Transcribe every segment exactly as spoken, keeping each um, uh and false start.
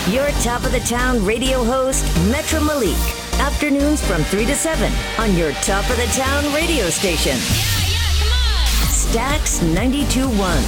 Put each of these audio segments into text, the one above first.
Your top of the town radio host, Metro Malik. Afternoons from three to seven on your top of the town radio station. Yeah, yeah, come on. Stax ninety-two point one.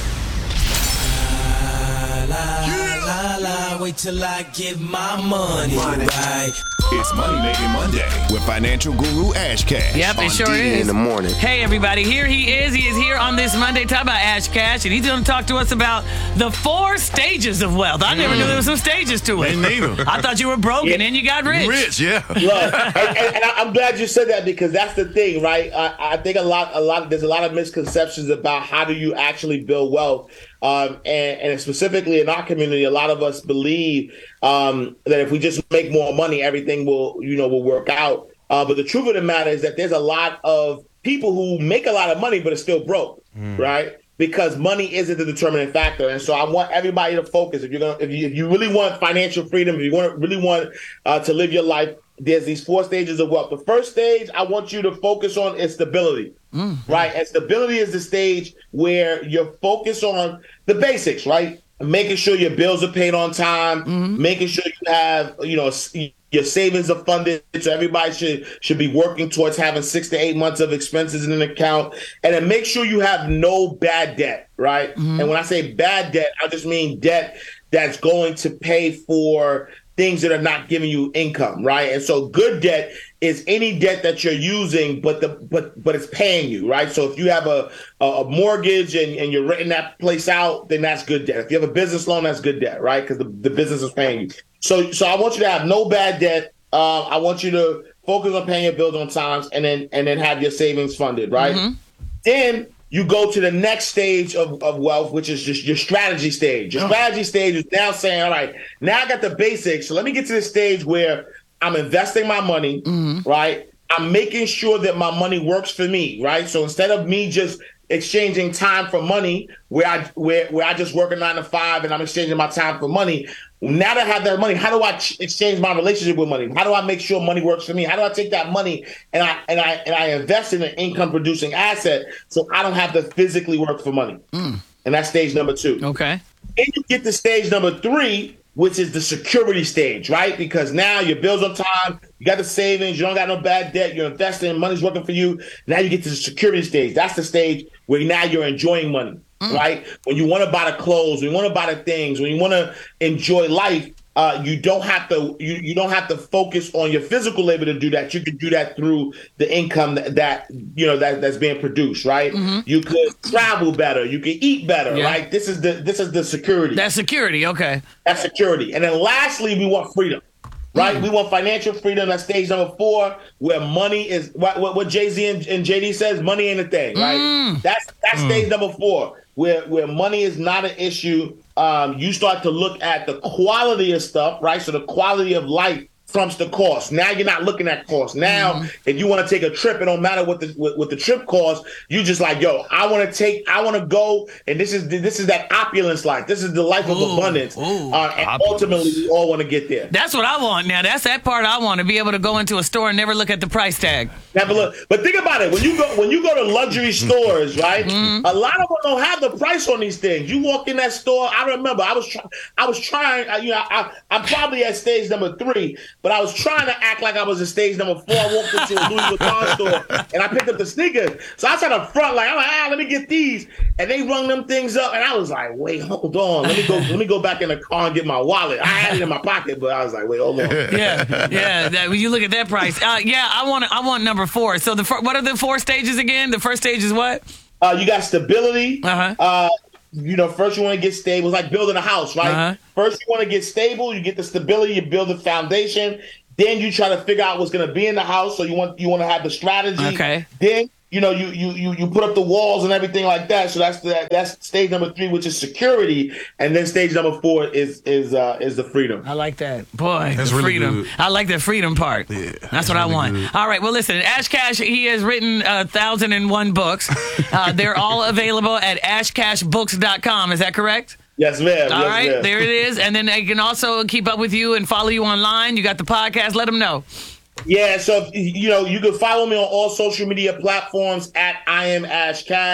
La, la, la, la, wait till I get my money right. It's Money Making Monday with financial guru Ash Cash. Yep, it on sure D D is. in the morning. Hey, everybody. Here he is. He is here on this Monday talking about Ash Cash, and he's going to talk to us about the four stages of wealth. I never mm. knew there were some stages to it. Me neither. I thought you were broke yeah. and then you got rich. Rich, yeah. Look, and, and, and I'm glad you said that because that's the thing, right? I, I think a lot, a lot, there's a lot of misconceptions about how do you actually build wealth. Um, and, and specifically in our community, a lot of us believe um, that if we just make more money, everything will, you know, will work out. Uh, but the truth of the matter is that there's a lot of people who make a lot of money but are still broke, mm. right? Because money isn't the determining factor. And so I want everybody to focus. If you're gonna, if you, if you really want financial freedom, if you want really want uh, to live your life, there's these four stages of wealth. The first stage I want you to focus on is stability, mm. right? And stability is the stage where you're focused on the basics, right? Making sure your bills are paid on time, mm-hmm. making sure you have, you know, your savings are funded. So everybody should should be working towards having six to eight months of expenses in an account. And then make sure you have no bad debt, right? Mm-hmm. And when I say bad debt, I just mean debt that's going to pay for things that are not giving you income, right? And so good debt is any debt that you're using, but the but but it's paying you, right? So if you have a a mortgage and, and you're renting that place out, then that's good debt. If you have a business loan, that's good debt, right? Because the, the business is paying you. So so I want you to have no bad debt. Uh, I want you to focus on paying your bills on time, and then and then have your savings funded, right? Mm-hmm. Then you go to the next stage of, of wealth, which is just your strategy stage. Your oh. strategy stage is now saying, all right, now I got the basics. So let me get to the stage where I'm investing my money, mm-hmm. right? I'm making sure that my money works for me, right? So instead of me just exchanging time for money, where I where where I just work a nine to five and I'm exchanging my time for money, now that I have that money, how do I ch- exchange my relationship with money? How do I make sure money works for me? How do I take that money and I and I and I invest in an income producing asset so I don't have to physically work for money? Mm. And that's stage number two. Okay. Then you get to stage number three, which is the security stage, right? Because now your bills on time, you got the savings, you don't got no bad debt, you're investing, money's working for you. Now you get to the security stage. That's the stage where now you're enjoying money, mm. right? When you want to buy the clothes, when you want to buy the things, when you want to enjoy life, uh, you don't have to you, you don't have to focus on your physical labor to do that. You can do that through the income that, that you know that, that's being produced, right? Mm-hmm. You could travel better, you can eat better, yeah. right? This is the this is the security. That's security, okay. That's security. And then lastly, we want freedom. Right, mm. we want financial freedom. That's stage number four, where money is what what, what Jay-Z and, and J D says. Money ain't a thing, right? Mm. That's that's mm. stage number four, where where money is not an issue. Um, you start to look at the quality of stuff, right? So the quality of life trumps the cost. Now you're not looking at cost. Now, mm-hmm. if you want to take a trip, it don't matter what the what, what the trip costs. You just like, yo, I want to take, I want to go, and this is this is that opulence life. This is the life of ooh, abundance, ooh, uh, and opulence. Ultimately, we all want to get there. That's what I want. Now, that's that part I want to be able to go into a store and never look at the price tag. Never look. But think about it. When you go when you go to luxury stores, right? Mm-hmm. A lot of them don't have the price on these things. You walk in that store. I remember I was try, I was trying. You know, I, I'm probably at stage number three. But I was trying to act like I was at stage number four. I walked into a Louis Vuitton store and I picked up the sneakers. So I was at the front, like I'm like, ah, let me get these. And they rung them things up, and I was like, wait, hold on, let me go, let me go back in the car and get my wallet. I had it in my pocket, but I was like, wait, hold on. Yeah, yeah. That, when you look at that price, uh, yeah, I want, I want number four. So the what are the four stages again? The first stage is what? Uh, you got stability. Uh-huh. Uh, You know, first you want to get stable. It's like building a house, right? Uh-huh. First you want to get stable. You get the stability. You build the foundation. Then you try to figure out what's going to be in the house. So you want you want to have the strategy. Okay. Then you know you you you you put up the walls and everything like that. So that's the, that's stage number three, which is security. And then stage number four is is uh, is the freedom. I like that, boy. That's the really freedom. good. I like that freedom part. Yeah, that's, that's what really I want. good. All right. Well, listen, Ash Cash. He has written a thousand and one books. Uh, they're all available at ash cash books dot com. Is that correct? Yes, ma'am. All yes, right, ma'am. there it is. And then they can also keep up with you and follow you online. You got the podcast. Let them know. Yeah, so, you know, you can follow me on all social media platforms at I am Ash Cash.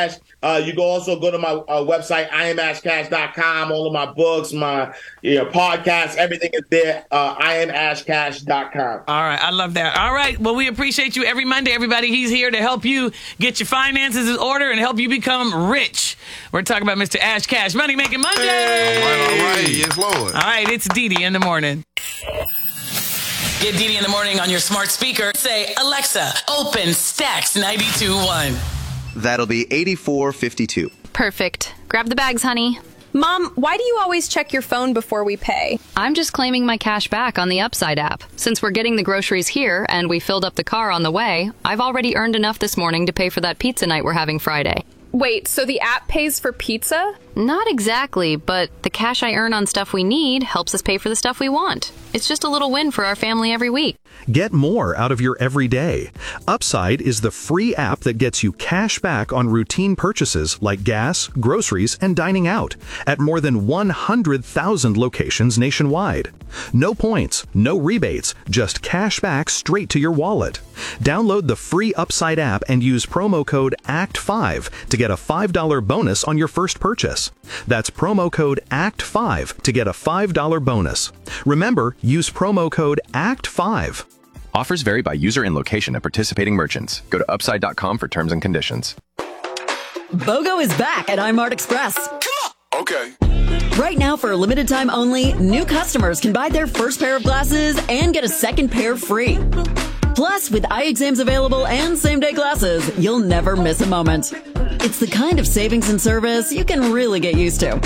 Uh, you can also go to my uh, website, I am ash cash dot com. All of my books, my you know, podcasts, everything is there. Uh, I am ash cash dot com. All right. I love that. All right. Well, we appreciate you every Monday, everybody. He's here to help you get your finances in order and help you become rich. We're talking about Mister Ash Cash, Money Making Monday. Hey, all right, all right. Yes, Lord. All right. It's Dee Dee in the morning. Get Dee Dee in the morning on your smart speaker. Say, Alexa, open Stacks ninety-two point one. That'll be eighty-four fifty-two. Perfect. Grab the bags, honey. Mom, why do you always check your phone before we pay? I'm just claiming my cash back on the Upside app. Since we're getting the groceries here and we filled up the car on the way, I've already earned enough this morning to pay for that pizza night we're having Friday. Wait, so the app pays for pizza? Not exactly, but the cash I earn on stuff we need helps us pay for the stuff we want. It's just a little win for our family every week. Get more out of your everyday. Upside is the free app that gets you cash back on routine purchases like gas, groceries, and dining out at more than one hundred thousand locations nationwide. No points, no rebates, just cash back straight to your wallet. Download the free Upside app and use promo code A C T five to get a five dollars bonus on your first purchase. That's promo code A C T five to get a five dollars bonus. Remember, use promo code A C T five. Offers vary by user and location at participating merchants. Go to upside dot com for terms and conditions. BOGO is back at iMart Express. Okay. Right now, for a limited time only, new customers can buy their first pair of glasses and get a second pair free. Plus, with eye exams available and same-day glasses, you'll never miss a moment. It's the kind of savings and service you can really get used to.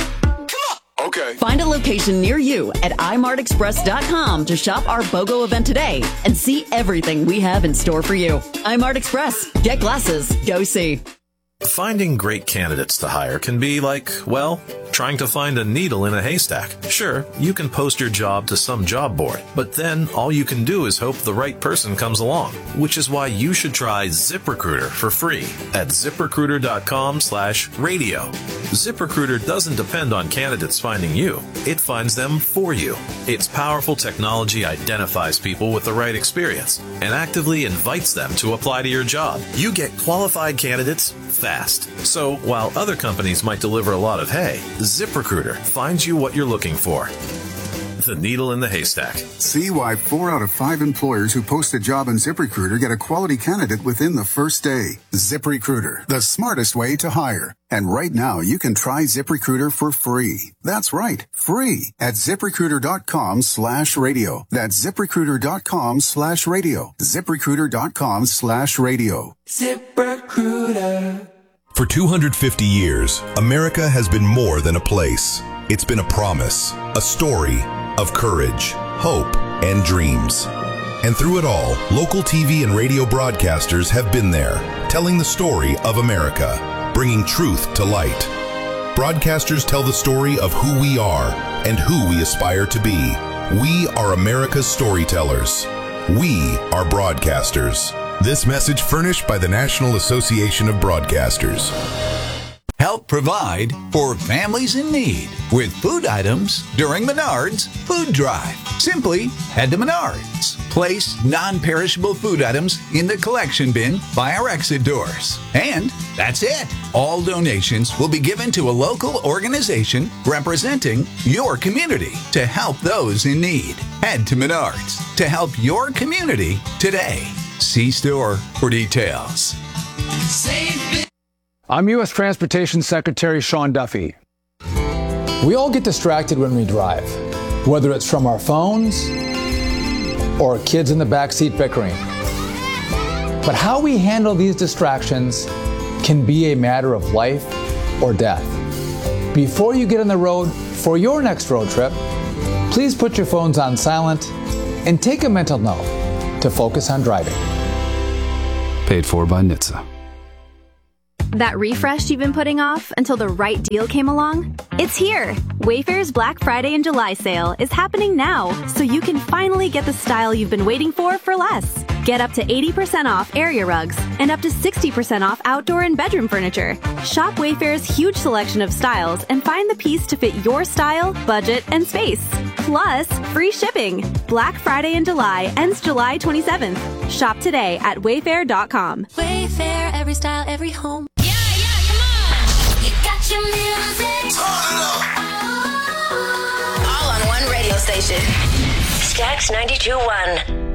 Okay. Find a location near you at i mart express dot com to shop our BOGO event today and see everything we have in store for you. iMart Express. Get glasses. Go see. Finding great candidates to hire can be like, well, trying to find a needle in a haystack. Sure, you can post your job to some job board, but then all you can do is hope the right person comes along, which is why you should try ZipRecruiter for free at ziprecruiter dot com slash radio. ZipRecruiter doesn't depend on candidates finding you. It finds them for you. Its powerful technology identifies people with the right experience and actively invites them to apply to your job. You get qualified candidates fast. So while other companies might deliver a lot of hay, ZipRecruiter finds you what you're looking for. The needle in the haystack. See why four out of five employers who post a job on ZipRecruiter get a quality candidate within the first day. ZipRecruiter, the smartest way to hire. And right now, you can try ZipRecruiter for free. That's right, free at ziprecruiter dot com slash radio. That's ziprecruiter dot com slash radio. ziprecruiter dot com slash radio. ZipRecruiter. For two hundred fifty years, America has been more than a place. It's been a promise, a story of courage, hope, and dreams. And through it all, local T V and radio broadcasters have been there, telling the story of America, bringing truth to light. Broadcasters tell the story of who we are and who we aspire to be. We are America's storytellers. We are broadcasters. This message furnished by the National Association of Broadcasters. Help provide for families in need with food items during Menards Food Drive. Simply head to Menards. Place non-perishable food items in the collection bin by our exit doors. And that's it. All donations will be given to a local organization representing your community to help those in need. Head to Menards to help your community today. See store for details. I'm U S Transportation Secretary Sean Duffy. We all get distracted when we drive, whether it's from our phones or kids in the backseat bickering. But how we handle these distractions can be a matter of life or death. Before you get on the road for your next road trip, please put your phones on silent and take a mental note to focus on driving. Paid for by N H T S A. That refresh you've been putting off until the right deal came along? It's here! Wayfair's Black Friday and July sale is happening now, so you can finally get the style you've been waiting for for less. Get up to eighty percent off area rugs and up to sixty percent off outdoor and bedroom furniture. Shop Wayfair's huge selection of styles and find the piece to fit your style, budget, and space. Plus, free shipping. Black Friday in July ends July twenty-seventh. Shop today at wayfair dot com. Wayfair, every style, every home. your music. Turn it up. All on one radio station. Stax ninety-two point one.